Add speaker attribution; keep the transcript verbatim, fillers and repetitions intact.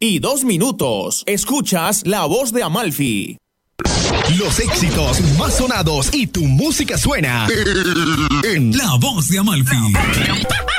Speaker 1: y dos minutos. Escuchas La Voz de Amalfi.
Speaker 2: Los éxitos más sonados y tu música suena en La Voz de Amalfi.